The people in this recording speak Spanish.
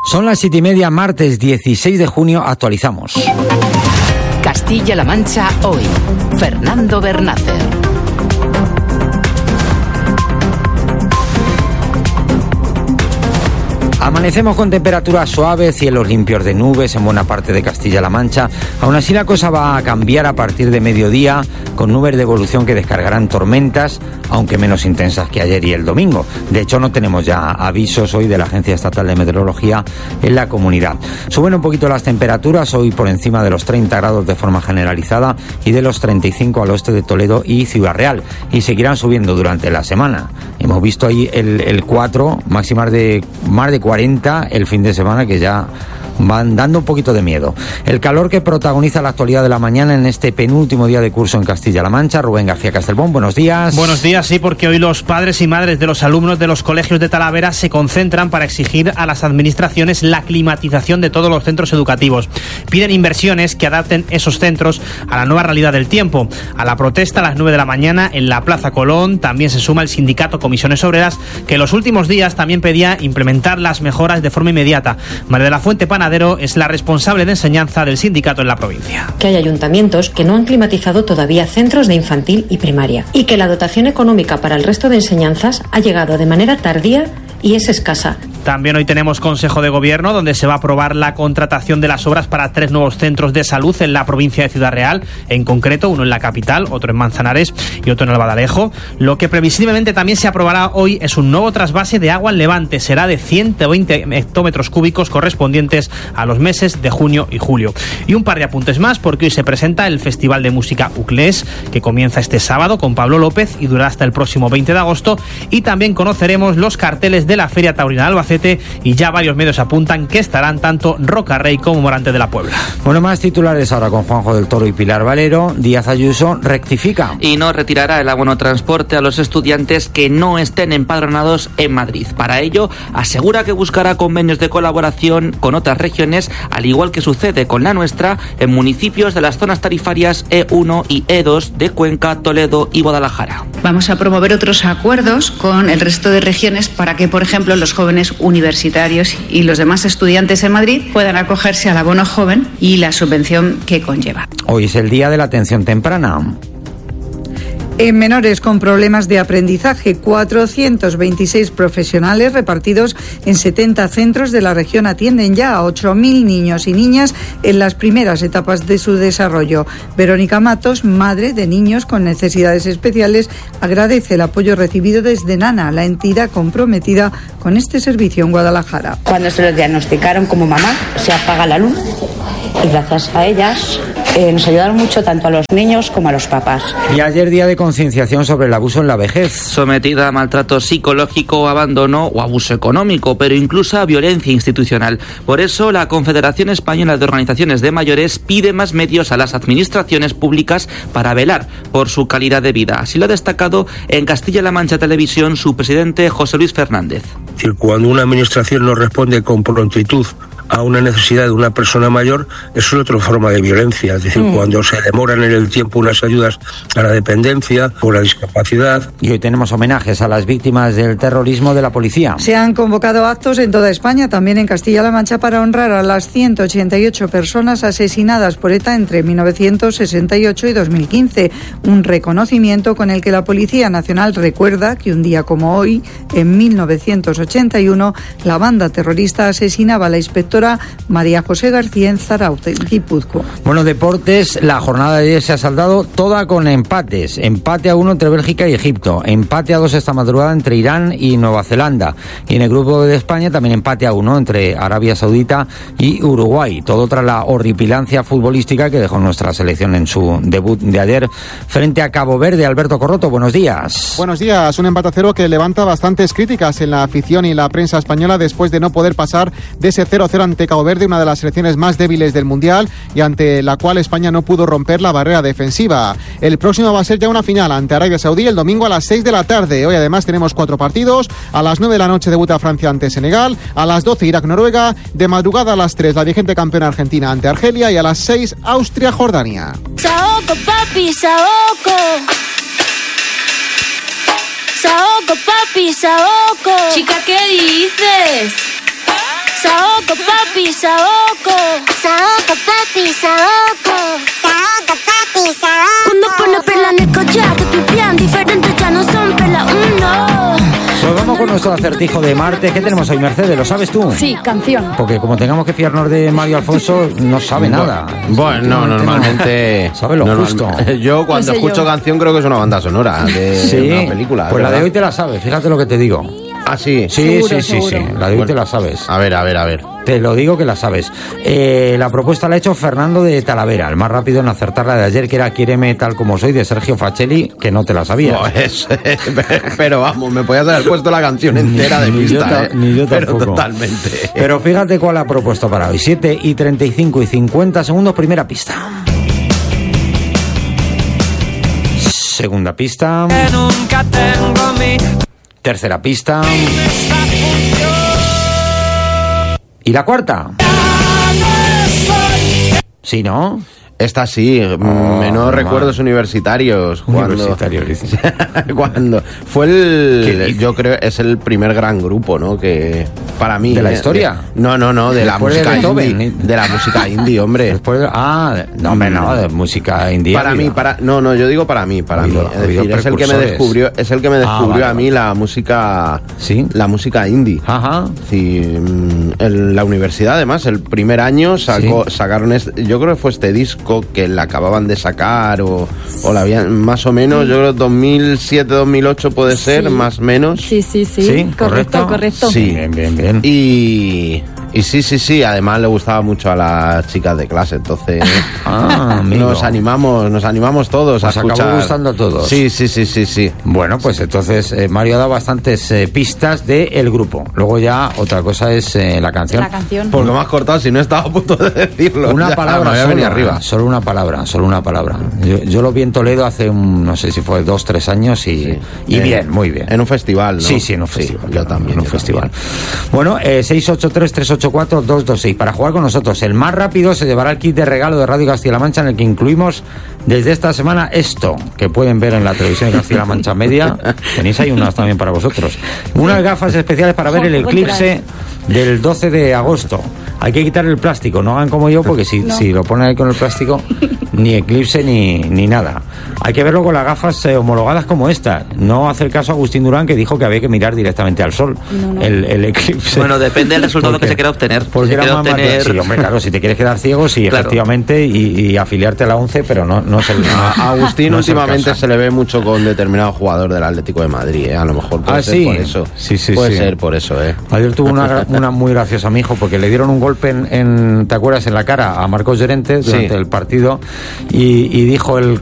Son las 7:30, martes 16 de junio, actualizamos. Castilla-La Mancha hoy. Fernando Bernácer. Amanecemos con temperaturas suaves, cielos limpios de nubes en buena parte de Castilla-La Mancha. Aún así la cosa va a cambiar a partir de mediodía, con nubes de evolución que descargarán tormentas, aunque menos intensas que ayer y el domingo. De hecho, no tenemos ya avisos hoy de la Agencia Estatal de Meteorología en la comunidad. Suben un poquito las temperaturas, hoy por encima de los 30 grados de forma generalizada y de los 35 al oeste de Toledo y Ciudad Real. Y seguirán subiendo durante la semana. Hemos visto ahí el 4, máximas de más de 40 el fin de semana, que ya van dando un poquito de miedo. El calor que protagoniza la actualidad de la mañana en este penúltimo día de curso en Castilla-La Mancha. Rubén García Castelbón, buenos días. Buenos días, sí, porque hoy los padres y madres de los alumnos de los colegios de Talavera se concentran para exigir a las administraciones la climatización de todos los centros educativos. Piden inversiones que adapten esos centros a la nueva realidad del tiempo. A la protesta a las 9 de la mañana en la Plaza Colón también se suma el sindicato Comisiones Obreras, que en los últimos días también pedía implementar las mejoras de forma inmediata. María de la Fuente Panadero es la responsable de enseñanza del sindicato en la provincia. Que hay ayuntamientos que no han climatizado todavía centros de infantil y primaria y que la dotación económica para el resto de enseñanzas ha llegado de manera tardía y es escasa. También hoy tenemos Consejo de Gobierno, donde se va a aprobar la contratación de las obras para 3 nuevos centros de salud en la provincia de Ciudad Real, en concreto uno en la capital, otro en Manzanares y otro en Albadalejo. Lo que previsiblemente también se aprobará hoy es un nuevo trasvase de agua en Levante, será de 120 hectómetros cúbicos correspondientes a los meses de junio y julio. Y un par de apuntes más, porque hoy se presenta el Festival de Música Uclés, que comienza este sábado con Pablo López y durará hasta el próximo 20 de agosto, y también conoceremos los carteles de la Feria Taurina de Albacete, y ya varios medios apuntan que estarán tanto Roca Rey como Morante de la Puebla. Bueno, más titulares ahora con Juanjo del Toro y Pilar Valero. Díaz Ayuso rectifica. Y no retirará el abono transporte a los estudiantes que no estén empadronados en Madrid. Para ello, asegura que buscará convenios de colaboración con otras regiones, al igual que sucede con la nuestra, en municipios de las zonas tarifarias E1 y E2 de Cuenca, Toledo y Guadalajara. Vamos a promover otros acuerdos con el resto de regiones para que, por ejemplo, los jóvenes universitarios y los demás estudiantes en Madrid puedan acogerse al abono joven y la subvención que conlleva. Hoy es el día de la atención temprana. En menores con problemas de aprendizaje, 426 profesionales repartidos en 70 centros de la región atienden ya a 8.000 niños y niñas en las primeras etapas de su desarrollo. Verónica Matos, madre de niños con necesidades especiales, agradece el apoyo recibido desde NANA, la entidad comprometida con este servicio en Guadalajara. Cuando se lo diagnosticaron como mamá, se apaga la luz y gracias a ellas nos ayudaron mucho tanto a los niños como a los papás. Y ayer día de concienciación sobre el abuso en la vejez. Sometida a maltrato psicológico, abandono o abuso económico, pero incluso a violencia institucional. Por eso, la Confederación Española de Organizaciones de Mayores pide más medios a las administraciones públicas para velar por su calidad de vida. Así lo ha destacado en Castilla-La Mancha Televisión su presidente José Luis Fernández. Es decir, cuando una administración no responde con prontitud a una necesidad de una persona mayor, eso es otra forma de violencia. Es decir, cuando se demoran en el tiempo unas ayudas a la dependencia o la discapacidad. Y hoy tenemos homenajes a las víctimas del terrorismo de la policía. Se han convocado actos en toda España, también en Castilla-La Mancha, para honrar a las 188 personas asesinadas por ETA entre 1968 y 2015. Un reconocimiento con el que la Policía Nacional recuerda que un día como hoy, en 1981, la banda terrorista asesinaba a la inspectora María José García en Zarautz, Guipúzcoa. Bueno, deportes, la jornada de ayer se ha saldado toda con empates. Empate a 1 entre Bélgica y Egipto. Empate a 2 esta madrugada entre Irán y Nueva Zelanda. Y en el grupo de España también empate a 1 entre Arabia Saudita y Uruguay. Todo tras la horripilancia futbolística que dejó nuestra selección en su debut de ayer frente a Cabo Verde. Alberto Corroto, buenos días. Buenos días. Un empate a 0 que levanta bastantes críticas en la afición y la prensa española después de no poder pasar de ese 0-0 ante Cabo Verde, una de las selecciones más débiles del Mundial y ante la cual España no pudo romper la barrera defensiva. El próximo va a ser ya una final ante Arabia Saudí el domingo a las 6 de la tarde. Hoy además tenemos 4 partidos. A las 9 de la noche debuta Francia ante Senegal, a las 12 Irak-Noruega, de madrugada a las 3 la vigente campeona Argentina ante Argelia y a las 6 Austria-Jordania. Saoco, papi, saoco. Saoco, papi, saoco. Chica, ¿qué dices? Saoco, papi, saoco. Saoco, papi, saoco. Saoco, papi, saoco. Cuando pone perla en el collar, te pipián diferentes, ya no son perla uno. Pues vamos con nuestro acertijo de martes. ¿Qué tenemos hoy, Mercedes? ¿Lo sabes tú? Sí, canción. Porque como tengamos que fiarnos de Mario Alfonso, no sabe nada. Bueno, normalmente... Sabe lo justo. Yo cuando escucho canción creo que es una banda sonora de una película. Pues ¿verdad? la de hoy te la sabes, fíjate lo que te digo. ¿Ah, sí? Sí. La de hoy te la sabes. A ver. Te lo digo que la sabes. La propuesta la ha hecho Fernando de Talavera, el más rápido en acertar la de ayer, que era Quiéreme tal como soy, de Sergio Facelli, que no te la sabías. Pues, pero vamos, me podías haber puesto la canción entera de pista, ni yo tampoco. Pero totalmente. Pero fíjate cuál ha propuesto para hoy. 7 y 35 y 50 segundos, primera pista. Segunda pista. Tercera pista. ¿Y la cuarta? ¿Sí, no? Esta sí, menos recuerdos universitarios. Cuando fue yo creo, es el primer gran grupo, ¿no? Que para mí. ¿De la historia? No, de la música indie. De la música indie, hombre. Después, de música indie. Yo digo para mí. Es decir, es el que me descubrió, a mí la música. ¿Sí? La música indie. Ajá. Sí, en la universidad, además, el primer año sacaron yo creo que fue este disco que la acababan de sacar o la habían más o menos, yo creo 2007, 2008 puede ser, más o menos. Sí. Correcto. Sí, bien. Y sí, además le gustaba mucho a las chicas de clase, entonces nos animamos todos a escuchar. Acabó gustando a todos. Sí. Bueno, pues entonces Mario ha dado bastantes pistas del grupo. Luego ya otra cosa es la canción. Por lo más cortado, si no estaba a punto de decirlo. Una palabra, arriba. Solo una palabra. Yo lo vi en Toledo hace no sé si fue 2-3 años y bien, muy bien. En un festival, ¿no? Sí, en un festival. Yo también. En un festival. Bueno, 683-384-226. Para jugar con nosotros, el más rápido se llevará el kit de regalo de Radio Castilla-La Mancha, en el que incluimos desde esta semana esto, que pueden ver en la televisión de Castilla-La Mancha Media. Tenéis ahí unas también para vosotros. Unas gafas especiales para ver el eclipse del 12 de agosto. Hay que quitar el plástico, no hagan como yo, porque si lo ponen ahí con el plástico, ni eclipse ni nada. Hay que verlo con las gafas homologadas como esta. No hacer caso a Agustín Durán, que dijo que había que mirar directamente al sol. No. El eclipse. Bueno, depende del resultado que se quiera obtener. Porque era más sí, hombre, claro, si te quieres quedar ciego, sí, claro. Efectivamente, y afiliarte a la 11, pero no se a Agustín últimamente se le ve mucho con determinado jugador del Atlético de Madrid, a lo mejor puede ser por eso. Sí. Puede ser por eso, Ayer tuvo una muy graciosa, mi hijo, porque le dieron un golpe ¿te acuerdas? En la cara a Marcos Llorente durante el partido, y dijo el